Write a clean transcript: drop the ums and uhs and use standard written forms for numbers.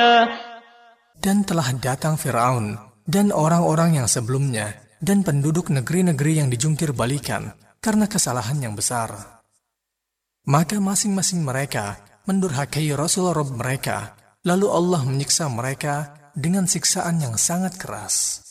Dan telah datang Fir'aun dan orang-orang yang sebelumnya dan penduduk negeri-negeri yang dijungkir balikan karena kesalahan yang besar. Maka masing-masing mereka mendurhakai Rasul Rabb mereka, lalu Allah menyiksa mereka dengan siksaan yang sangat keras.